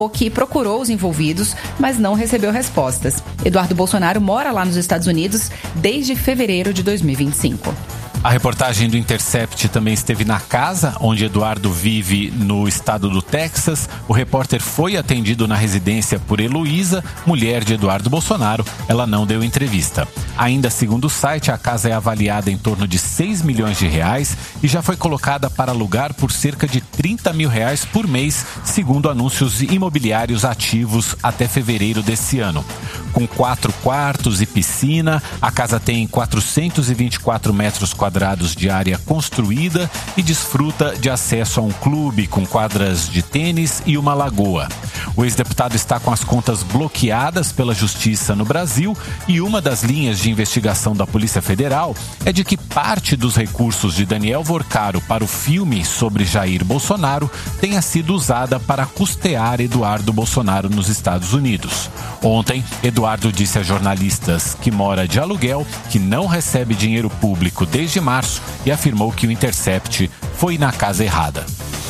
que procurou os envolvidos, mas não recebeu respostas. Eduardo Bolsonaro mora lá nos Estados Unidos desde fevereiro de 2025. A reportagem do Intercept também esteve na casa onde Eduardo vive no estado do Texas. O repórter foi atendido na residência por Heloísa, mulher de Eduardo Bolsonaro. Ela não deu entrevista. Ainda segundo o site, a casa é avaliada em torno de 6 milhões de reais e já foi colocada para alugar por cerca de 30 mil reais por mês, segundo anúncios imobiliários ativos até fevereiro desse ano. Com 4 quartos e piscina, a casa tem 424 metros quadrados de área construída e desfruta de acesso a um clube com quadras de tênis e uma lagoa. O ex-deputado está com as contas bloqueadas pela Justiça no Brasil e uma das linhas de investigação da Polícia Federal é de que parte dos recursos de Daniel Vorcaro para o filme sobre Jair Bolsonaro tenha sido usada para custear Eduardo Bolsonaro nos Estados Unidos. Ontem, Eduardo disse a jornalistas que mora de aluguel, que não recebe dinheiro público desde março e afirmou que o Intercept foi na casa errada.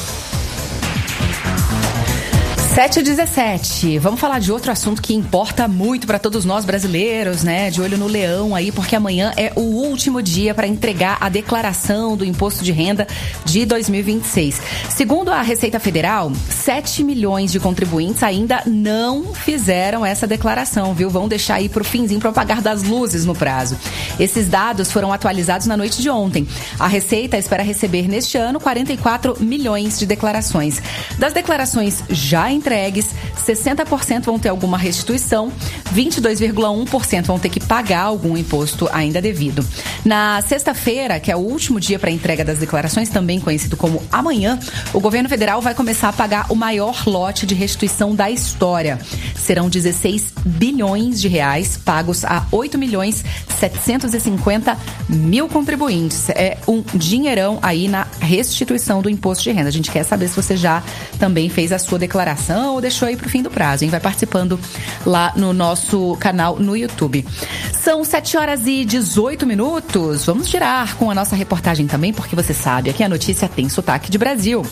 7h17, vamos falar de outro assunto que importa muito para todos nós brasileiros, né? De olho no leão aí, porque amanhã é o último dia para entregar a declaração do Imposto de Renda de 2026. Segundo a Receita Federal, 7 milhões de contribuintes ainda não fizeram essa declaração, viu? Vão deixar aí pro finzinho, pro apagar das luzes no prazo. Esses dados foram atualizados na noite de ontem. A Receita espera receber neste ano 44 milhões de declarações. Das declarações já entregues, 60% vão ter alguma restituição, 22,1% vão ter que pagar algum imposto ainda devido. Na sexta-feira, que é o último dia para a entrega das declarações, também conhecido como amanhã, o governo federal vai começar a pagar o maior lote de restituição da história. Serão 16 bilhões de reais pagos a 8 milhões 750 mil contribuintes. É um dinheirão aí na restituição do imposto de renda. A gente quer saber se você já também fez a sua declaração ou deixou aí pro fim do prazo, hein? Vai participando lá no nosso canal no YouTube. São 7h18. Vamos girar com a nossa reportagem também, porque você sabe, aqui a notícia tem sotaque de Brasil.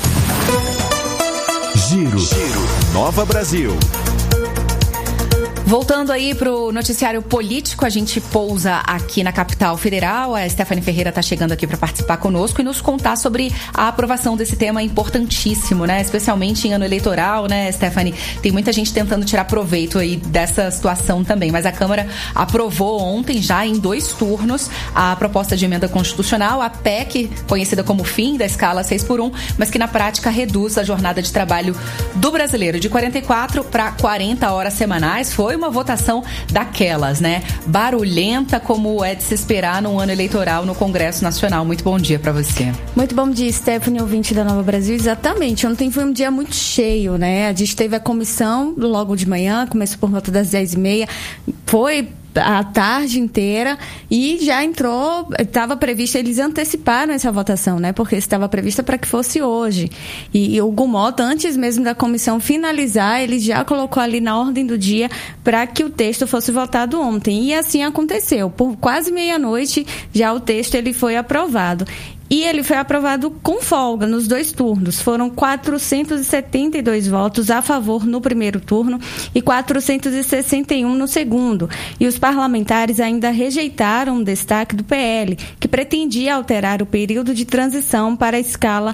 Giro. Nova Brasil. Voltando aí pro noticiário político, a gente pousa aqui na capital federal. A Stephanie Ferreira está chegando aqui para participar conosco e nos contar sobre a aprovação desse tema importantíssimo, né? Especialmente em ano eleitoral, né, Stephanie? Tem muita gente tentando tirar proveito aí dessa situação também, mas a Câmara aprovou ontem, já em 2 turnos, a proposta de emenda constitucional, a PEC, conhecida como fim da escala 6x1, mas que na prática reduz a jornada de trabalho do brasileiro de 44 para 40 horas semanais. Foi uma votação daquelas, né? Barulhenta, como é de se esperar num ano eleitoral no Congresso Nacional. Muito bom dia para você. Muito bom dia, Stephanie, ouvinte da Nova Brasil. Exatamente, ontem foi um dia muito cheio, né? A gente teve a comissão logo de manhã, começou por volta das 10h30, foi a tarde inteira e já entrou, estava previsto, eles anteciparam essa votação, né? Porque estava prevista para que fosse hoje. E o Gumota, antes mesmo da comissão finalizar, ele já colocou ali na ordem do dia para que o texto fosse votado ontem. E assim aconteceu. Por quase meia-noite, já o texto ele foi aprovado. E ele foi aprovado com folga nos 2 turnos. Foram 472 votos a favor no primeiro turno e 461 no segundo. E os parlamentares ainda rejeitaram um destaque do PL, que pretendia alterar o período de transição para a escala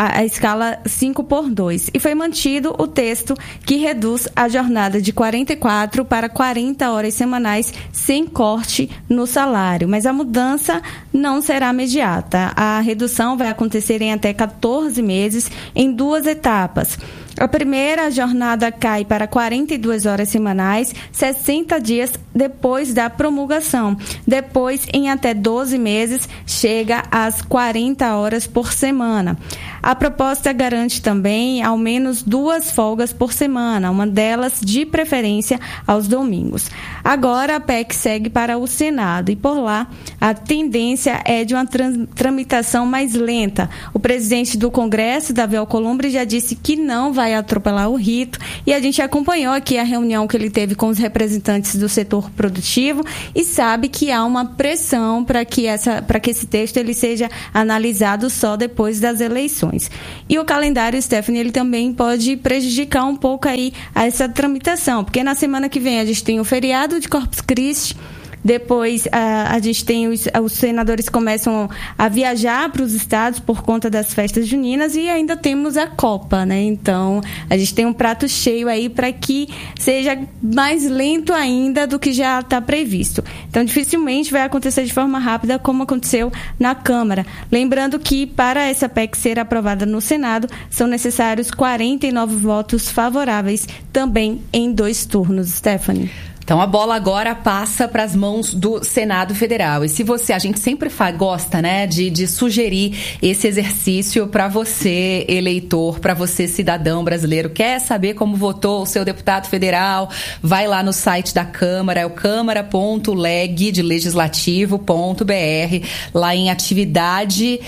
5x2. E foi mantido o texto que reduz a jornada de 44 para 40 horas semanais sem corte no salário. Mas a mudança não será imediata. A redução vai acontecer em até 14 meses, em 2 etapas. A primeira jornada cai para 42 horas semanais, 60 dias depois da promulgação. Depois, em até 12 meses, chega às 40 horas por semana. A proposta garante também ao menos 2 folgas por semana, uma delas de preferência aos domingos. Agora a PEC segue para o Senado e por lá a tendência é de uma tramitação mais lenta. O presidente do Congresso, Davi Alcolumbre, já disse que não vai vai atropelar o rito. E a gente acompanhou aqui a reunião que ele teve com os representantes do setor produtivo e sabe que há uma pressão para que esse texto ele seja analisado só depois das eleições. E o calendário, Stephanie, ele também pode prejudicar um pouco aí essa tramitação, porque na semana que vem a gente tem o feriado de Corpus Christi. Depois a gente tem os senadores começam a viajar para os estados por conta das festas juninas e ainda temos a Copa, né? Então a gente tem um prato cheio aí para que seja mais lento ainda do que já está previsto. Então dificilmente vai acontecer de forma rápida como aconteceu na Câmara. Lembrando que para essa PEC ser aprovada no Senado são necessários 49 votos favoráveis também em 2 turnos, Stephanie. Então, a bola agora passa para as mãos do Senado Federal. E se você, a gente sempre gosta, né, de sugerir esse exercício para você, eleitor, para você, cidadão brasileiro. Quer saber como votou o seu deputado federal? Vai lá no site da Câmara, é o câmara.leg de legislativo.br. Lá em atividade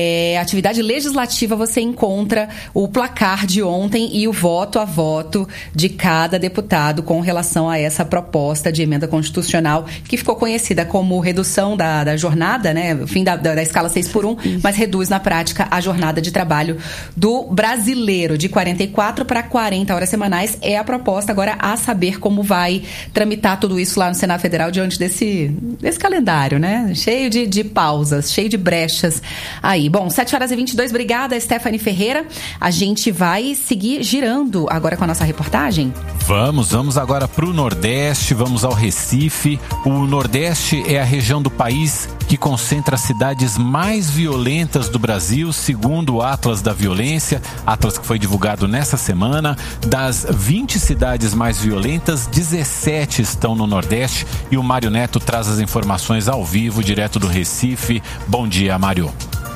legislativa, você encontra o placar de ontem e o voto a voto de cada deputado com relação a essa proposta de emenda constitucional que ficou conhecida como redução da jornada, né, o fim da escala 6x1, mas reduz na prática a jornada de trabalho do brasileiro de 44 para 40 horas semanais. É a proposta. Agora, a saber como vai tramitar tudo isso lá no Senado Federal diante desse calendário, né, cheio de pausas, cheio de brechas aí. Bom, 7h22, obrigada, Stephanie Ferreira. A gente vai seguir girando agora com a nossa reportagem. Vamos agora para o Nordeste. Vamos ao Recife. O Nordeste é a região do país que concentra as cidades mais violentas do Brasil, segundo o Atlas da Violência, Atlas que foi divulgado nessa semana. Das 20 cidades mais violentas, 17 estão no Nordeste e o Mário Neto traz as informações ao vivo, direto do Recife. Bom dia, Mário.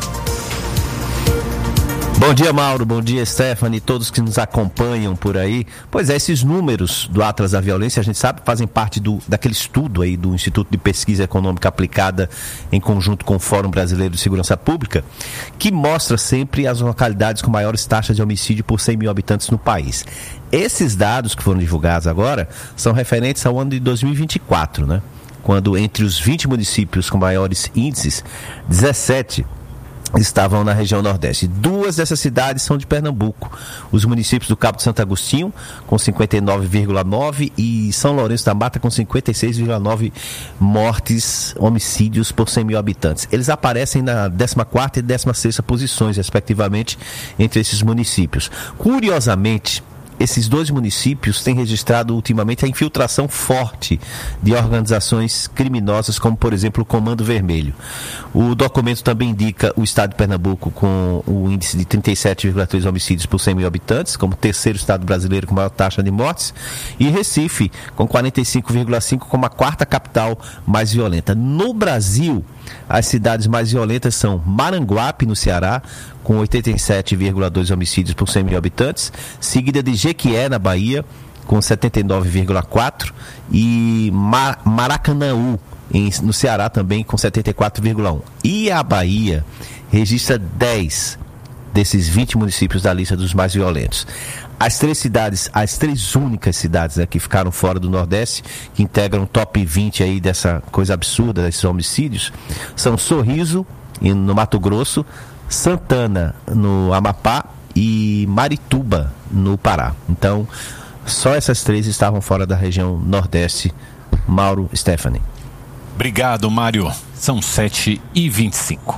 Bom dia, Mauro. Bom dia, Stephanie, todos que nos acompanham por aí. Pois é, esses números do Atlas da Violência, a gente sabe, fazem parte daquele estudo aí do Instituto de Pesquisa Econômica Aplicada em conjunto com o Fórum Brasileiro de Segurança Pública, que mostra sempre as localidades com maiores taxas de homicídio por 100 mil habitantes no país. Esses dados que foram divulgados agora são referentes ao ano de 2024, né? Quando entre os 20 municípios com maiores índices, 17 estavam na região Nordeste. 2 dessas cidades são de Pernambuco. Os municípios do Cabo de Santo Agostinho, com 59,9, e São Lourenço da Mata, com 56,9 homicídios por 100 mil habitantes. Eles aparecem na 14ª e 16ª posições, respectivamente, entre esses municípios. Curiosamente, esses 2 municípios têm registrado ultimamente a infiltração forte de organizações criminosas, como, por exemplo, o Comando Vermelho. O documento também indica o estado de Pernambuco com o índice de 37,3 homicídios por 100 mil habitantes, como o 3º estado brasileiro com maior taxa de mortes, e Recife, com 45,5, como a 4ª capital mais violenta. No Brasil, as cidades mais violentas são Maranguape, no Ceará, com 87,2 homicídios por 100 mil habitantes, seguida de Jequié, na Bahia, com 79,4, e Maracanaú, no Ceará, também com 74,1. E a Bahia registra 10 desses 20 municípios da lista dos mais violentos. As 3 únicas cidades, né, que ficaram fora do Nordeste, que integram o top 20 aí dessa coisa absurda, desses homicídios, são Sorriso, no Mato Grosso, Santana, no Amapá, e Marituba, no Pará. Então, só essas 3 estavam fora da região Nordeste. Mauro, Stephanie. Obrigado, Mário. São 7h25.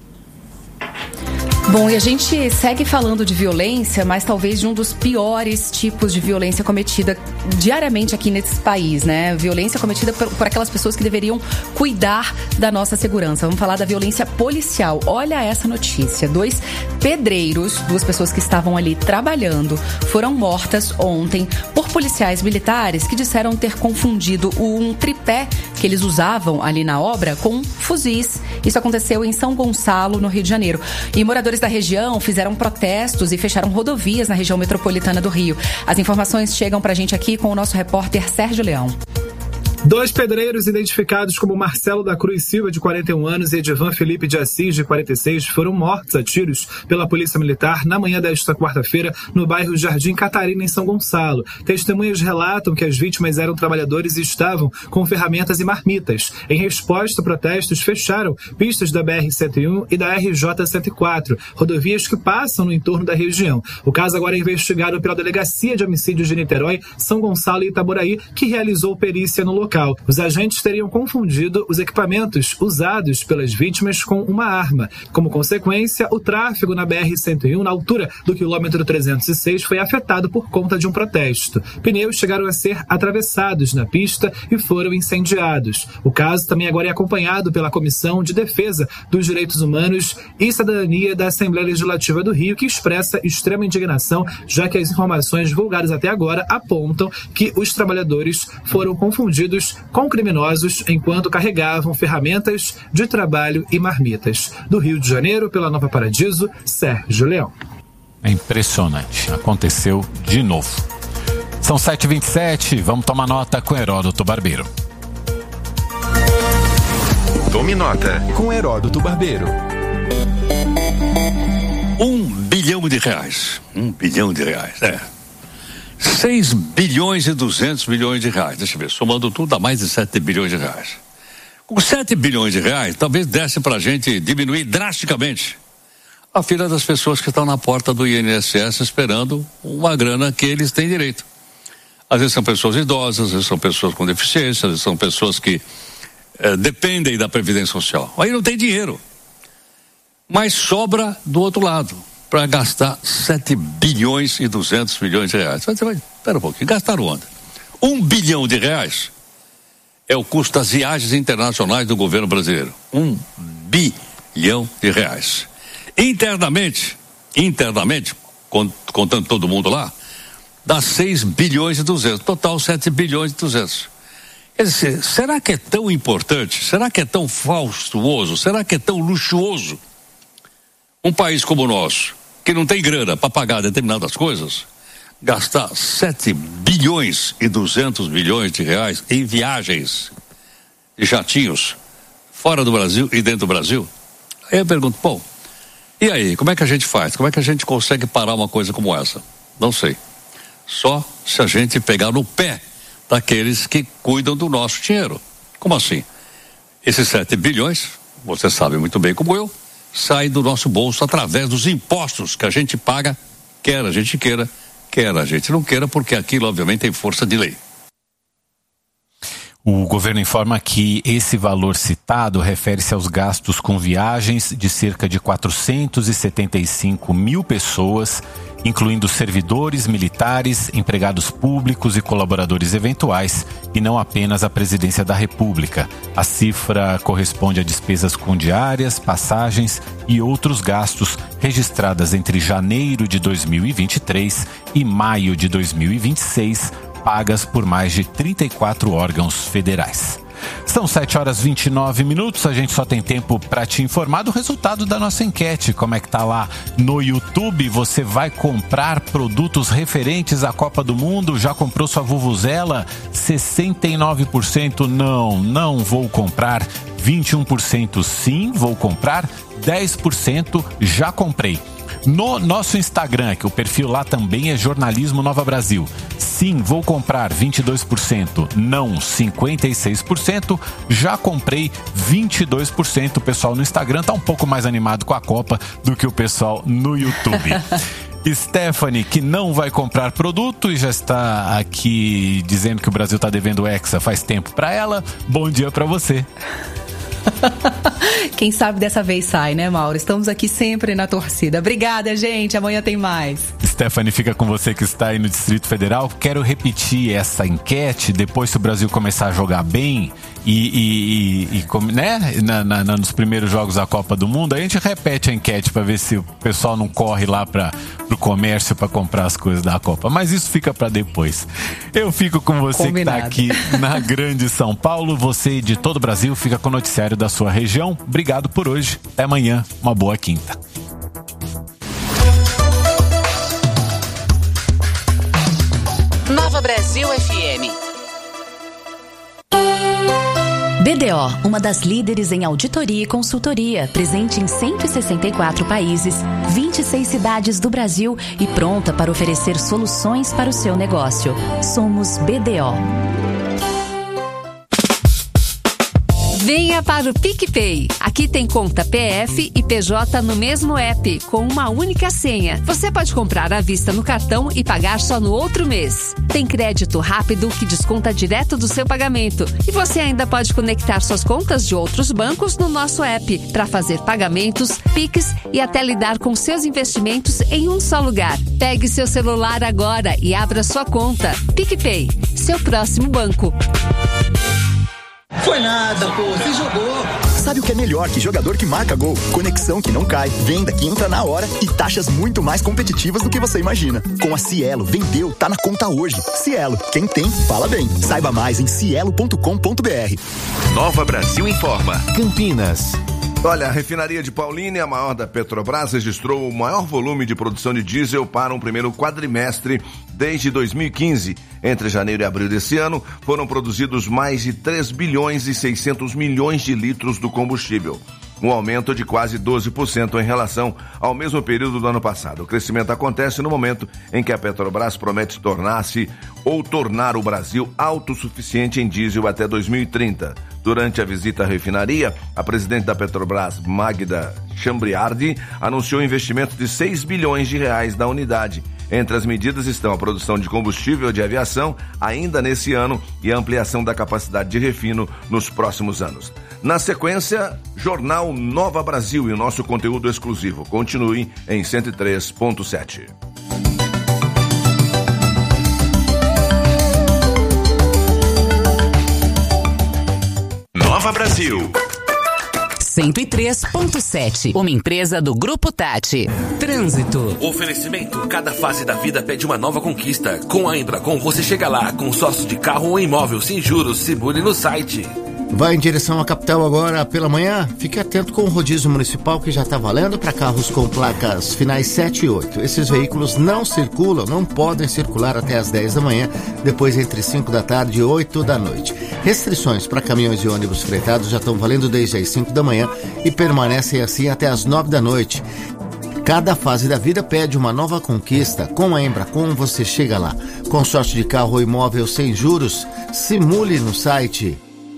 Bom, e a gente segue falando de violência, mas talvez de um dos piores tipos de violência cometida diariamente aqui nesse país, né? Violência cometida por aquelas pessoas que deveriam cuidar da nossa segurança. Vamos falar da violência policial. Olha essa notícia. 2 pedreiros, 2 pessoas que estavam ali trabalhando, foram mortas ontem por policiais militares que disseram ter confundido um tripé que eles usavam ali na obra com fuzis. Isso aconteceu em São Gonçalo, no Rio de Janeiro. E moradores da região fizeram protestos e fecharam rodovias na região metropolitana do Rio. As informações chegam pra gente aqui com o nosso repórter Sérgio Leão. 2 pedreiros identificados como Marcelo da Cruz Silva, de 41 anos, e Edivan Felipe de Assis, de 46, foram mortos a tiros pela Polícia Militar na manhã desta quarta-feira no bairro Jardim Catarina, em São Gonçalo. Testemunhas relatam que as vítimas eram trabalhadores e estavam com ferramentas e marmitas. Em resposta, protestos fecharam pistas da BR-101 e da RJ-104, rodovias que passam no entorno da região. O caso agora é investigado pela Delegacia de Homicídios de Niterói, São Gonçalo e Itaboraí, que realizou perícia no local. Os agentes teriam confundido os equipamentos usados pelas vítimas com uma arma. Como consequência, o tráfego na BR-101, na altura do quilômetro 306, foi afetado por conta de um protesto. Pneus chegaram a ser atravessados na pista e foram incendiados. O caso também agora é acompanhado pela Comissão de Defesa dos Direitos Humanos e Cidadania da Assembleia Legislativa do Rio, que expressa extrema indignação, já que as informações divulgadas até agora apontam que os trabalhadores foram confundidos com criminosos enquanto carregavam ferramentas de trabalho e marmitas. Do Rio de Janeiro, pela Nova Paradiso, Sérgio Leão. É impressionante. Aconteceu de novo. São 7h27, vamos tomar nota com Heródoto Barbeiro. Tome nota com Heródoto Barbeiro. R$1 bilhão. R$1 bilhão, 6 bilhões e 200 milhões de reais. Deixa eu ver, somando tudo dá mais de 7 bilhões de reais. Com 7 bilhões de reais, talvez desse pra gente diminuir drasticamente a fila das pessoas que estão na porta do INSS esperando uma grana que eles têm direito. Às vezes são pessoas idosas, às vezes são pessoas com deficiência, às vezes são pessoas que dependem da Previdência Social. Aí não tem dinheiro. Mas sobra do outro lado, para gastar 7 bilhões e 200 milhões de reais. Você vai, espera um pouquinho, gastaram onde? R$1 bilhão é o custo das viagens internacionais do governo brasileiro. R$1 bilhão. Internamente, contando todo mundo lá, dá 6 bilhões e 200. Total 7 bilhões e 200. Quer dizer, será que é tão importante? Será que é tão fastuoso? Será que é tão luxuoso? Um país como o nosso, que não tem grana para pagar determinadas coisas, gastar 7 bilhões e 200 milhões de reais em viagens de jatinhos fora do Brasil e dentro do Brasil? Aí eu pergunto, pô, e aí, como é que a gente faz? Como é que a gente consegue parar uma coisa como essa? Não sei. Só se a gente pegar no pé daqueles que cuidam do nosso dinheiro. Como assim? Esses 7 bilhões, você sabe muito bem como eu, sai do nosso bolso através dos impostos que a gente paga, quer a gente queira, quer a gente não queira, porque aquilo obviamente tem força de lei. O governo informa que esse valor citado refere-se aos gastos com viagens de cerca de 475 mil pessoas, incluindo servidores militares, empregados públicos e colaboradores eventuais, e não apenas a Presidência da República. A cifra corresponde a despesas com diárias, passagens e outros gastos registradas entre janeiro de 2023 e maio de 2026, pagas por mais de 34 órgãos federais. São 7h29, a gente só tem tempo para te informar do resultado da nossa enquete. Como é que tá lá no YouTube? Você vai comprar produtos referentes à Copa do Mundo? Já comprou sua vuvuzela? 69% não vou comprar. 21% sim, vou comprar. 10% já comprei. No nosso Instagram, que o perfil lá também é Jornalismo Nova Brasil. Sim, vou comprar, 22%. Não, 56%. Já comprei, 22%. O pessoal no Instagram tá um pouco mais animado com a Copa do que o pessoal no YouTube. Stephanie, que não vai comprar produto e já está aqui dizendo que o Brasil tá devendo Hexa faz tempo para ela. Bom dia para você. Quem sabe dessa vez sai, né, Mauro? Estamos aqui sempre na torcida. Obrigada, gente. Amanhã tem mais. Stephanie, fica com você que está aí no Distrito Federal. Quero repetir essa enquete depois, se o Brasil começar a jogar bem né, nos primeiros jogos da Copa do Mundo, a gente repete a enquete para ver se o pessoal não corre lá pro comércio para comprar as coisas da Copa. Mas isso fica para depois. Eu fico com você. Combinado. Que está aqui na Grande São Paulo. Você de todo o Brasil fica com o noticiário da sua região. Obrigado por hoje. Até amanhã. Uma boa quinta. Nova Brasil FM. BDO, uma das líderes em auditoria e consultoria, presente em 164 países, 26 cidades do Brasil e pronta para oferecer soluções para o seu negócio. Somos BDO. Venha para o PicPay. Aqui tem conta PF e PJ no mesmo app, com uma única senha. Você pode comprar à vista no cartão e pagar só no outro mês. Tem crédito rápido que desconta direto do seu pagamento. E você ainda pode conectar suas contas de outros bancos no nosso app para fazer pagamentos, Pix e até lidar com seus investimentos em um só lugar. Pegue seu celular agora e abra sua conta. PicPay, seu próximo banco. Foi nada, pô, você jogou. Sabe o que é melhor que jogador que marca gol? Conexão que não cai, venda que entra na hora e taxas muito mais competitivas do que você imagina. Com a Cielo, vendeu, tá na conta hoje. Cielo, quem tem, fala bem. Saiba mais em cielo.com.br. Nova Brasil informa. Campinas. Olha, a refinaria de Paulínia, a maior da Petrobras, registrou o maior volume de produção de diesel para um primeiro quadrimestre desde 2015. Entre janeiro e abril desse ano, foram produzidos mais de 3 bilhões e 600 milhões de litros do combustível. Um aumento de quase 12% em relação ao mesmo período do ano passado. O crescimento acontece no momento em que a Petrobras promete tornar o Brasil autossuficiente em diesel até 2030. Durante a visita à refinaria, a presidente da Petrobras, Magda Chambriardi, anunciou investimento de 6 bilhões de reais na unidade. Entre as medidas estão a produção de combustível de aviação ainda nesse ano e a ampliação da capacidade de refino nos próximos anos. Na sequência, Jornal Nova Brasil e o nosso conteúdo exclusivo. Continue em 103.7. Nova Brasil. 103.7, uma empresa do Grupo Tati. Trânsito. Oferecimento, cada fase da vida pede uma nova conquista. Com a Embracon você chega lá, consórcio de carro ou imóvel, sem juros, simule no site. Vai em direção à capital agora pela manhã? Fique atento com o rodízio municipal que já está valendo para carros com placas finais 7 e 8. Esses veículos não circulam, não podem circular até as 10 da manhã, depois entre 5 da tarde e 8 da noite. Restrições para caminhões e ônibus fretados já estão valendo desde as 5 da manhã e permanecem assim até as 9 da noite. Cada fase da vida pede uma nova conquista. Com a Embracon você chega lá. Consórcio de carro ou imóvel sem juros, simule no site.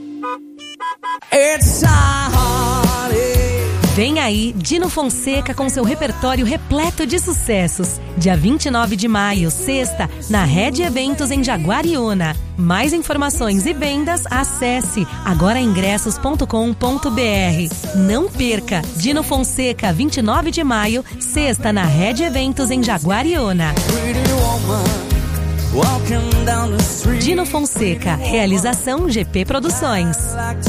Vem aí Dino Fonseca com seu repertório repleto de sucessos. Dia 29 de maio, sexta, na Rede Eventos em Jaguariúna. Mais informações e vendas, acesse agoraingressos.com.br. Não perca! Dino Fonseca, 29 de maio, sexta, na Rede Eventos em Jaguariúna. Dino Fonseca, realização GP Produções.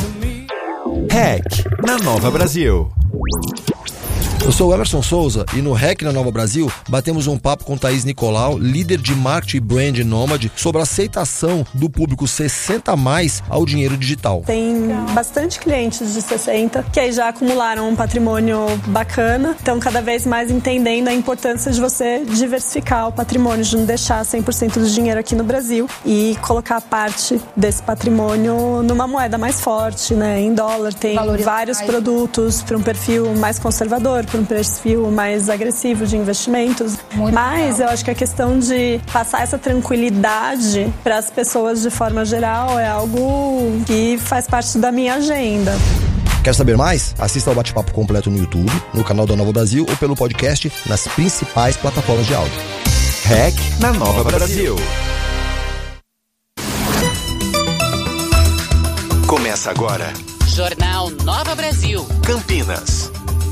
REC, na Nova Brasil. Eu sou o Emerson Souza e no REC na Nova Brasil batemos um papo com Thaís Nicolau, líder de marketing e brand Nômade, sobre a aceitação do público 60+ ao dinheiro digital. Tem bastante clientes de 60 que aí já acumularam um patrimônio bacana, estão cada vez mais entendendo a importância de você diversificar o patrimônio, de não deixar 100% do dinheiro aqui no Brasil e colocar parte desse patrimônio numa moeda mais forte, né? Em dólar. Tem vários produtos para um perfil mais conservador, para um perfil mais agressivo de investimentos. Mas eu acho que a questão de passar essa tranquilidade para as pessoas de forma geral é algo que faz parte da minha agenda. Quer saber mais? Assista ao bate-papo completo no YouTube, no canal da Nova Brasil ou pelo podcast nas principais plataformas de áudio. REC na Nova Brasil. Começa agora. Jornal Nova Brasil. Campinas.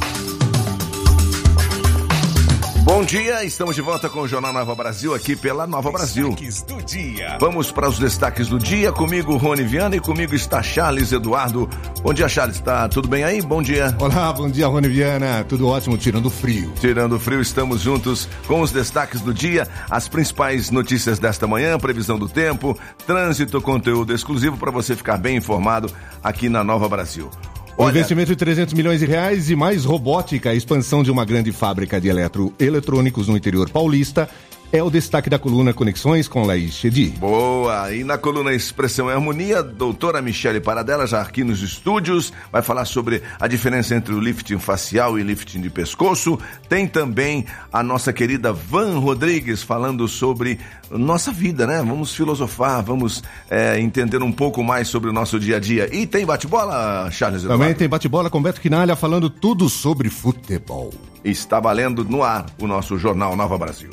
Bom dia, estamos de volta com o Jornal Nova Brasil aqui pela Nova Brasil. Destaques do dia. Vamos para os destaques do dia. Comigo, Rony Viana, e comigo está Charles Eduardo. Bom dia, Charles. Tá tudo bem aí? Bom dia. Olá, bom dia, Rony Viana. Tudo ótimo, tirando o frio. Tirando o frio, estamos juntos com os destaques do dia, as principais notícias desta manhã, previsão do tempo, trânsito, conteúdo exclusivo para você ficar bem informado aqui na Nova Brasil. O investimento de 300 milhões de reais e mais robótica, a expansão de uma grande fábrica de eletrônicos no interior paulista é o destaque da coluna Conexões com Laís Chedi. Boa! E na coluna Expressão e Harmonia, doutora Michele Paradella, já aqui nos estúdios, vai falar sobre a diferença entre o lifting facial e lifting de pescoço. Tem também a nossa querida Van Rodrigues falando sobre nossa vida, né? Vamos filosofar, vamos entender um pouco mais sobre o nosso dia a dia. E tem bate-bola, Charles Eduardo? Também tem bate-bola com Beto Quinalha falando tudo sobre futebol. Está valendo no ar o nosso Jornal Nova Brasil.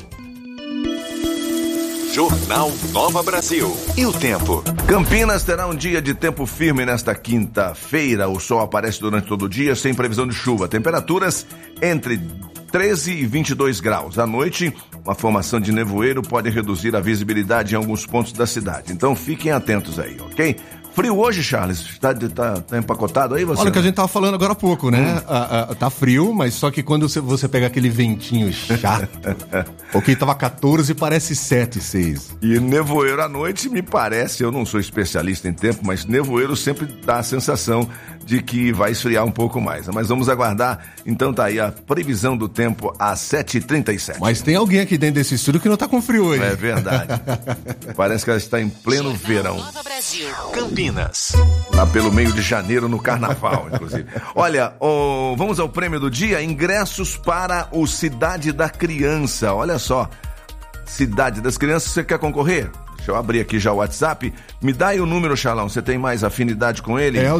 Jornal Nova Brasil. E o tempo? Campinas terá um dia de tempo firme nesta quinta-feira. O sol aparece durante todo o dia, sem previsão de chuva. Temperaturas entre 13 e 22 graus. À noite, uma formação de nevoeiro pode reduzir a visibilidade em alguns pontos da cidade. Então fiquem atentos aí, ok? Frio hoje, Charles? Tá empacotado aí você? Olha o que a gente tava falando agora há pouco, né? Tá frio, mas só que quando você pega aquele ventinho chato, ok, tava 14 parece 7, 6. E nevoeiro à noite me parece, eu não sou especialista em tempo, mas nevoeiro sempre dá a sensação de que vai esfriar um pouco mais. Mas vamos aguardar. Então tá aí a previsão do tempo às 7h37. Mas tem alguém aqui dentro desse estúdio que não tá com frio hoje. É verdade. Parece que ela está em pleno verão. Nova Brasil. Campinas. Lá pelo meio de janeiro, no carnaval, inclusive. Olha, vamos ao prêmio do dia. Ingressos para o Cidade da Criança. Olha só. Cidade das Crianças, você quer concorrer? Deixa eu abrir aqui já o WhatsApp. Me dá aí o número, Charlão. Você tem mais afinidade com ele? É o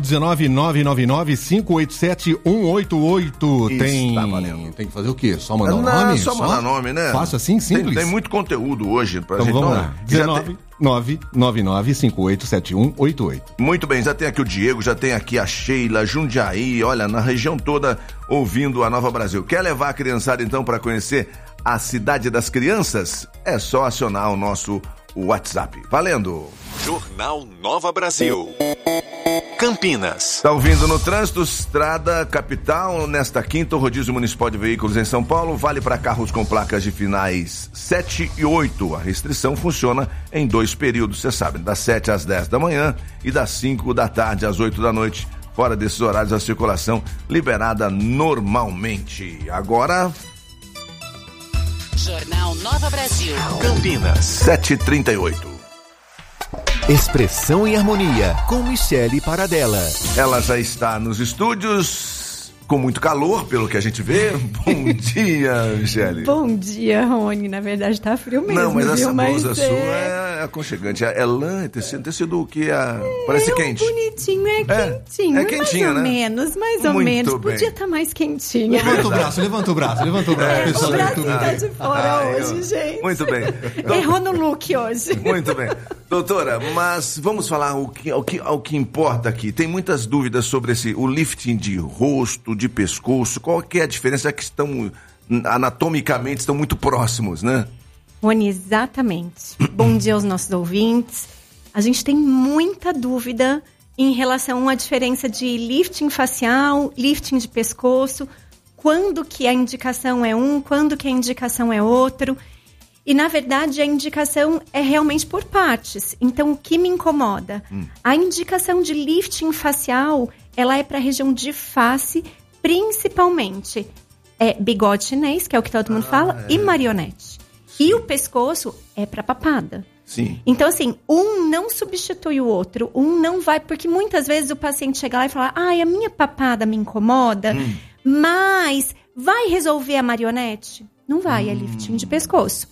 19999-587-188. Tem que fazer o quê? Só mandar o nome? Só mandar nome, né? Fácil assim, simples. Tem muito conteúdo hoje pra então gente. Vamos lá. 19999-587188. Muito bem, já tem aqui o Diego, já tem aqui a Sheila, Jundiaí, olha, na região toda ouvindo a Nova Brasil. Quer levar a criançada então para conhecer a Cidade das Crianças? É só acionar o nosso WhatsApp. Valendo! Jornal Nova Brasil. Campinas. Tá ouvindo no trânsito, Estrada Capital, nesta quinta, o rodízio municipal de veículos em São Paulo vale para carros com placas de finais 7 e 8. A restrição funciona em 2 períodos, você sabe, das 7 às 10 da manhã e das 5 da tarde às 8 da noite. Fora desses horários, a circulação liberada normalmente. Agora... Jornal Nova Brasil. Campinas. 7h38. Expressão e Harmonia, com Michele Paradella. Ela já está nos estúdios, com muito calor, pelo que a gente vê. Bom dia, Michele. Bom dia, Rony. Na verdade, tá frio mesmo. Não, mas essa blusa mas sua é aconchegante. É lã, é tecido que parece quente. Bonitinho, quentinho. É quentinho, mais ou menos. Podia estar mais quentinho. Levanta o braço. O braço tá de fora hoje, gente. Muito bem. Errou no look hoje. Muito bem. Doutora, mas vamos falar o que importa aqui. Tem muitas dúvidas sobre o lifting de rosto, de pescoço. Qual que é a diferença? É que anatomicamente estão muito próximos, né? Rony, exatamente. Bom dia aos nossos ouvintes. A gente tem muita dúvida em relação à diferença de lifting facial, lifting de pescoço, quando que a indicação é quando que a indicação é outro. E, na verdade, a indicação é realmente por partes. Então, o que me incomoda? A indicação de lifting facial, ela é para a região de face, principalmente bigode chinês, que é o que todo mundo fala, e marionete. Sim. E o pescoço é para papada. Sim. Então, assim, um não substitui o outro, um não vai... Porque muitas vezes o paciente chega lá e fala, a minha papada me incomoda, mas vai resolver a marionete? Não vai, é lifting de pescoço.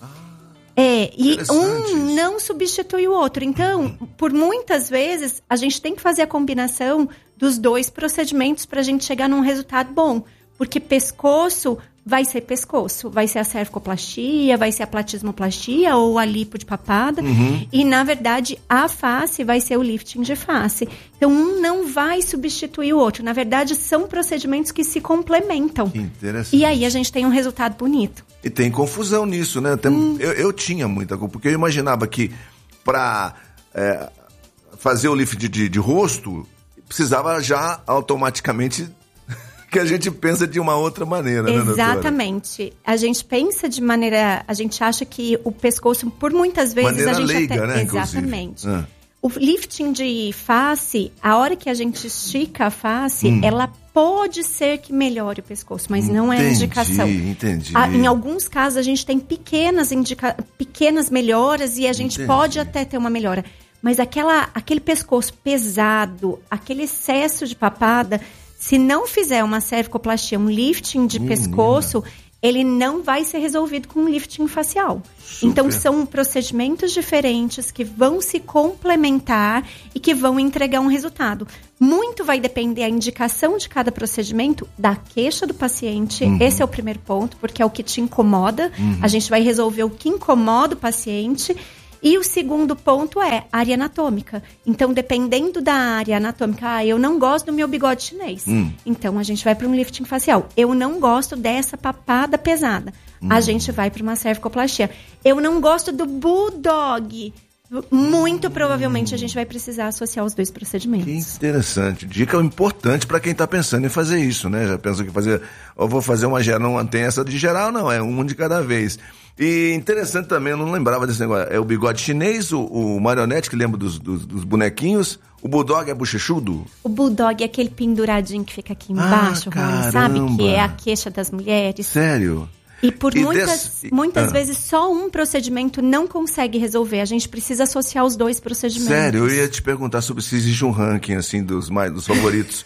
E um não substitui o outro. Então, por muitas vezes, a gente tem que fazer a combinação dos 2 procedimentos para a gente chegar num resultado bom. Porque pescoço vai ser a cervicoplastia, vai ser a platismoplastia ou a lipo de papada. E, na verdade, a face vai ser o lifting de face. Então, um não vai substituir o outro. Na verdade, são procedimentos que se complementam. Que interessante. E aí a gente tem um resultado bonito. E tem confusão nisso, né? Eu tinha muita confusão, porque eu imaginava que para fazer o lift de rosto, precisava já automaticamente... que a gente pensa de uma outra maneira, né, doutora? Exatamente. A gente pensa de maneira... A gente acha que o pescoço, por muitas vezes... Maneira a gente leiga, né, exatamente. O lifting de face, a hora que a gente estica a face, ela pode ser que melhore o pescoço, mas não é indicação. Entendi. Em alguns casos, a gente tem pequenas melhoras e a gente pode até ter uma melhora. Mas aquele pescoço pesado, aquele excesso de papada, se não fizer uma cervicoplastia, um lifting de pescoço, ele não vai ser resolvido com um lifting facial. Super. Então, são procedimentos diferentes que vão se complementar e que vão entregar um resultado. Muito vai depender a indicação de cada procedimento da queixa do paciente. Esse é o primeiro ponto, porque é o que te incomoda. A gente vai resolver o que incomoda o paciente. E o segundo ponto é área anatômica. Então, dependendo da área anatômica, eu não gosto do meu bigode chinês. Então, a gente vai para um lifting facial. Eu não gosto dessa papada pesada. A gente vai para uma cervicoplastia. Eu não gosto do bulldog. Muito provavelmente a gente vai precisar associar os 2 procedimentos. Que interessante. Dica importante para quem está pensando em fazer isso, né? Já pensou que eu vou fazer uma geral, não tem essa de geral, não, é um de cada vez. E interessante também, eu não lembrava desse negócio, é o bigode chinês, o marionete, que lembra dos bonequinhos, o bulldog é bochechudo? O bulldog é aquele penduradinho que fica aqui embaixo, Rony, sabe? Que é a queixa das mulheres. Sério? E por muitas vezes só um procedimento não consegue resolver. A gente precisa associar os 2 procedimentos. Sério, eu ia te perguntar sobre se existe um ranking assim dos favoritos.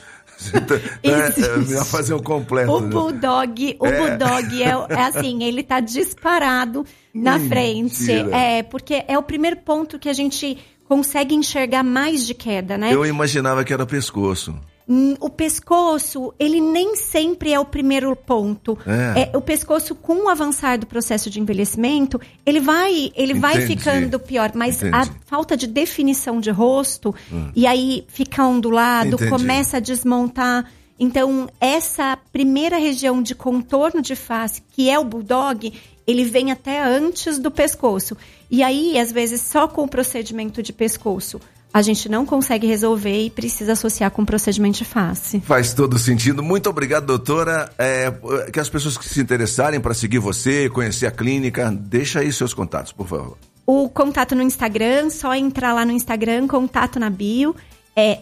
Ia fazer um completo. O bulldog é assim, ele tá disparado na frente. Porque é o primeiro ponto que a gente consegue enxergar mais de queda, né? Eu imaginava que era pescoço. O pescoço, ele nem sempre é o primeiro ponto. O pescoço, com o avançar do processo de envelhecimento, ele vai ficando pior. Mas a falta de definição de rosto, e aí fica ondulado, começa a desmontar. Então, essa primeira região de contorno de face, que é o bulldog, ele vem até antes do pescoço. E aí, às vezes, só com o procedimento de pescoço, a gente não consegue resolver e precisa associar com o procedimento de face. Faz todo sentido. Muito obrigado, doutora. Que as pessoas que se interessarem para seguir você, conhecer a clínica, deixa aí seus contatos, por favor. O contato no Instagram, só entrar lá no Instagram, contato na bio, é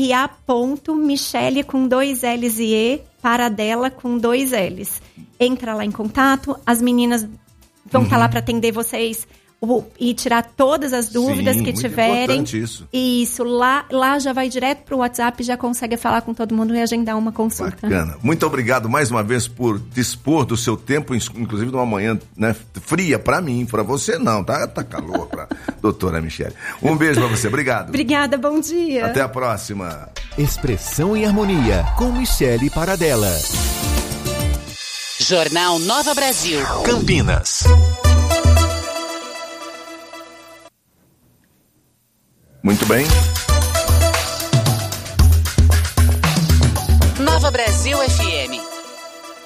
dra.michele com 2 L's e E, Paradela com 2 L's. Entra lá em contato, as meninas vão estar lá para atender vocês e tirar todas as dúvidas que tiverem. Isso, lá já vai direto pro WhatsApp, já consegue falar com todo mundo e agendar uma consulta. Bacana. Muito obrigado mais uma vez por dispor do seu tempo, inclusive numa manhã, né, fria pra mim, pra você não, tá calor pra doutora Michele. Um beijo pra você, obrigado. Obrigada, bom dia. Até a próxima. Expressão e Harmonia, com Michele Paradella. Jornal Nova Brasil. Campinas. Muito bem.